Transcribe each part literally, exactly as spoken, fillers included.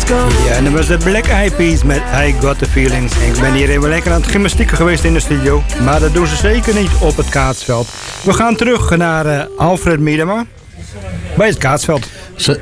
Ja, en dat was de Black Eyed Peas met I Got The Feelings. Ik ben hier even lekker aan het gymnastieken geweest in de studio. Maar dat doen ze zeker niet op het kaatsveld. We gaan terug naar uh, Alfred Miedema bij het kaatsveld. Z-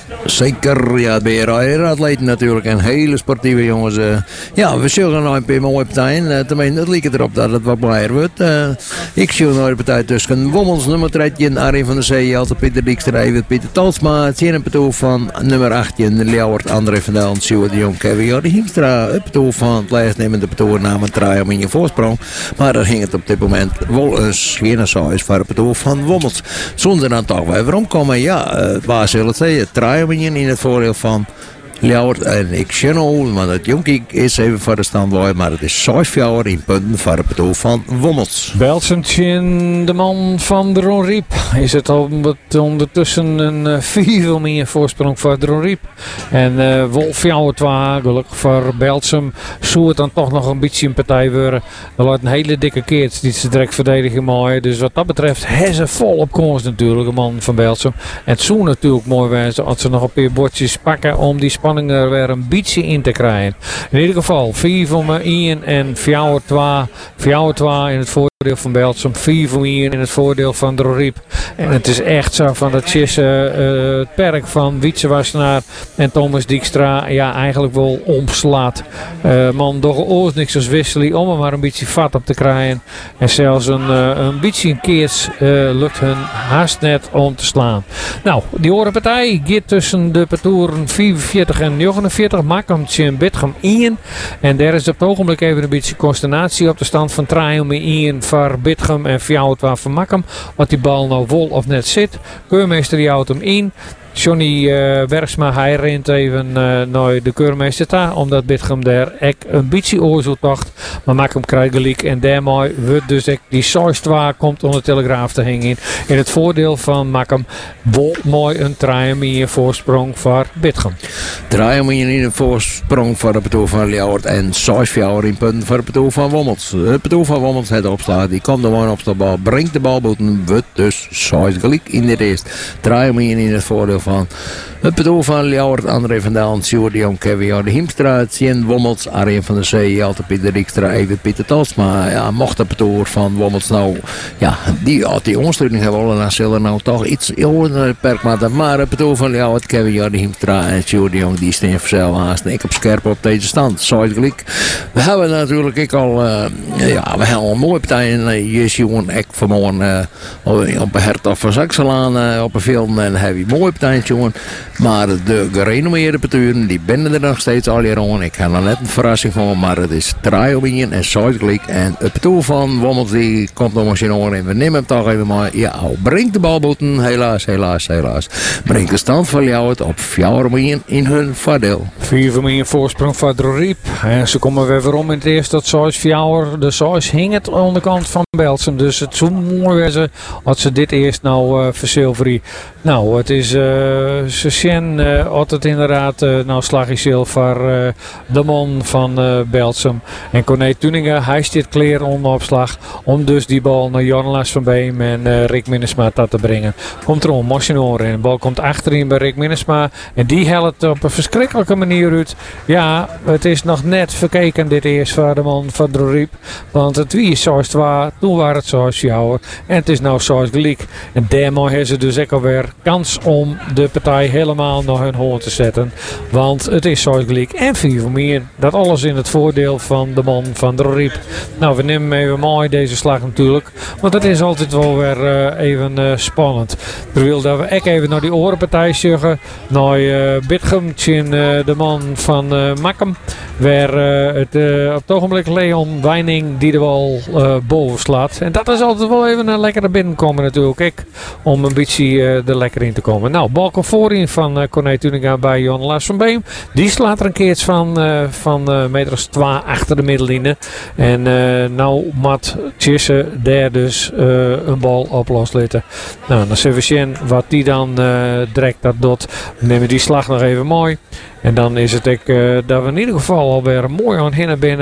Zeker, ja, het B R A-atleten natuurlijk en hele sportieve jongens. Uh, ja, we zullen nog een paar mooie partijen. Uh, tenminste, het lijkt erop dat het wat blijer wordt. Uh, ik zie nog een partij tussen Wommels, nummer dertien, Arjen van der Zee, Alte Pieter Dijkstra, Evert Pieter Talsma. Het is een partij van nummer achttien, Ljouwert, André van Dalen, Sjoerd de Jong, Kevin Jordi Hiemstra. Een partij van het lijstnemende partij namen Traai om in je voorsprong. Maar daar ging het op dit moment wel eens geen saus voor de partij van Wommels. Zonder dan toch weer omkomen, ja, uh, waar zullen het zeggen? Traai in het voordeel van Ljouwert en ik channel, want het jonkie is even voor de stand bij, maar het is zes vier in punten voor het bedoel van Wommels. Belsemtje, de man van Dron Riep. Is het al ondertussen een uh, vier meer voorsprong voor Dron Riep. En uh, Wolf Jouwert was gelukkig voor Belsum. Zou het dan toch nog een beetje een partij worden. Er loopt een hele dikke keert die ze direct verdedigen mooi. Dus wat dat betreft hebben ze vol op komst natuurlijk, de man van Belsum. En het zou natuurlijk mooi zijn als ze nog een paar bordjes pakken om die spanning er weer een beetje in te krijgen. In ieder geval vier voor me één en vier twee. vier twee in het voordeel van Belsum. vier voor één in het voordeel van Dron Riep. En het is echt zo van dat Tjisse uh, het perk van Wietse Wassenaar en Thomas Dijkstra ja eigenlijk wel omslaat. Uh, man door oors niks als Wissely om er maar een beetje vat op te krijgen. En zelfs een, uh, een beetje een keers uh, lukt hun haast net om te slaan. Nou, die orenpartij gaat tussen de partouren vierenveertig en negenenveertig. Makkamtje en Bitgem één. En daar is op het ogenblik even een beetje consternatie op de stand van Traai om één voor Bitgem en vier twee voor Makkum. Wat die bal nou vol of net zit. Keurmeester die houdt hem in. Johnny uh, Bergsma, hij rent even uh, naar de keurmeester ta, omdat Bitgem daar ek een beetje oorzoek tocht. Maar Makkum krijgt gelijk en daarmee wordt dus ek die zes twee komt onder de Telegraaf te hangen in. In het voordeel van Makkum wel mooi een draaien voorsprong voor Bitgem. Draaien in een voorsprong voor de partij van Ljouwert en zes vier in punten voor de partij van Wommels. De partij van Wommels het opslaat, die komt er gewoon op de bal, brengt de bal boeten, wordt dus zes gelijk in de eerste. Draaien in het voordeel van het bedoel van Ljouwert, André van Dalen, Sjoerd de Jong, Kevin Jordi Hiemstra, Tien Wommels, Arjen van der Zee, Alte Pieter Dijkstra, Evert Pieter Talsma. Ja, mocht het bedoel van Wommels nou, ja, die had die ondersteuning hebben, dan zullen er nou toch iets onder perk maken. Maar het bedoel van Ljouwert, Kevin Jordi Hiemstra en Sjoerd de Jong, die staan vanzelf haast. En ik op scherp op deze stand. Zoals gelijk. We hebben natuurlijk ik al, uh, ja, we hebben al een mooie partijen. Je ziet gewoon ik vanmorgen uh, op een Hertog van Saxelaan uh, op een film en heb je mooie partijen. Jongen. Maar de gerenommeerde partijen die binnen er nog steeds al jaren. Ik heb er net een verrassing van, maar het is Traai en Zuidgelijk. En het partij van Wommels die komt nog misschien over en we nemen hem toch even maar. Ja, brengt de balboeten, helaas, helaas, helaas. Brengt de stand van Ljouwert op vier in hun voordeel. vier voor één voorsprong voor Dron Riep. En ze komen weer weer om in het eerste dat zes vier. De zes hing het aan de kant van Belsum. Dus het zou mooi zijn als ze dit eerst nou uh, verzilveren. Nou, het is uh, ze zien uh, altijd inderdaad uh, nou slagje voor uh, de man van uh, Belsum. En Corné Tuningen, hij stiert kleer onder opslag om dus die bal naar Jonas van Beem en uh, Rick Minnesma te brengen. Komt er om, Motionoor in. De bal komt achterin bij Rick Minnesma en die helpt op een verschrikkelijke manier uit. Ja, het is nog net verkeken dit eerst voor de man van Dron Riep. Want het wie is zoals het was, toen waren het zoals jou. En het is nou zoals gelijk. En daarmee hebben ze dus ook alweer kans om de partij helemaal naar hun hoorn te zetten. Want het is zoals gelijk en vier voor meer. Dat alles in het voordeel van de man van Dron Riep. Nou, we nemen even mooi deze slag natuurlijk. Want het is altijd wel weer uh, even uh, spannend. Terwijl dat we ook even naar die orenpartij zeggen. Naar uh, Bitgem, uh, de man van uh, Makkum. Waar uh, het uh, op het ogenblik Leon Weining die de bal uh, boven slaat. En dat is altijd wel even een lekkere binnenkomen natuurlijk. Ik, om een beetje uh, er lekker in te komen. Nou, bal komt voorin van uh, Corné Tuninga bij Jon Lars van Beem. Die slaat er een keertje van, uh, van uh, meters twee achter de middenlijn. En uh, nou Matt Tjisse daar dus uh, een bal op loslitten. Nou, dan zien we zien wat die dan uh, direct dat doet. We nemen die slag nog even mooi. En dan is het ook uh, dat we in ieder geval alweer mooi aan hinnen binnen.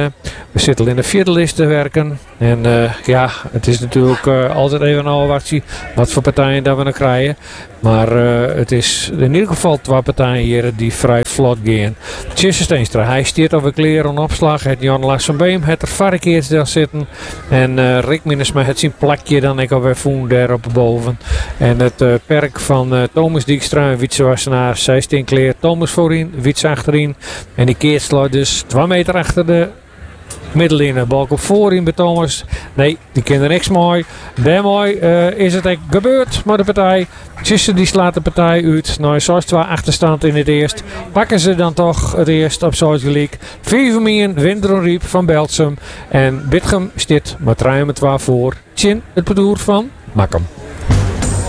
We zitten al in de vierde list te werken. En uh, ja, het is natuurlijk uh, altijd even een afwachting wat voor partijen dat we dan krijgen. Maar uh, het is in ieder geval twee partijen hier die vrij vlot gaan. Tjisse Steenstra, hij stiert over kleren en opslag. Het Jan Lars van Beem het er varkeers daar zitten. En uh, Rick Minnesma het zijn plakje dan ik alweer voel daar op boven. En het uh, perk van uh, Thomas Dijkstra en Wietse Wassenaar. Zij steen kleer Thomas voorin, Wietse achterin. En die keert slaat dus twee meter achter de middenlijn. Balk op voorin bij Thomas. Nee, die kennen niks mooi. Daarmee uh, is het echt gebeurd met de partij. Tjisse die slaat de partij uit. Nou, zoals twee achterstand in het eerst. Pakken ze dan toch het eerst op zoals gelijk. Vijvermien wint er een riep van Belsum. En Bitgem stiet met drie met twee voor. Tjin het bedoel van Makkum.